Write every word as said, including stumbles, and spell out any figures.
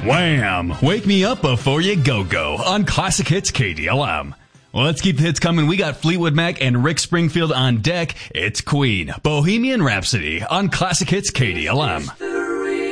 Wham! Wake me up before you go-go on Classic Hits K D L M. Well, let's keep the hits coming. We got Fleetwood Mac and Rick Springfield on deck. It's Queen, Bohemian Rhapsody on Classic Hits K D L M.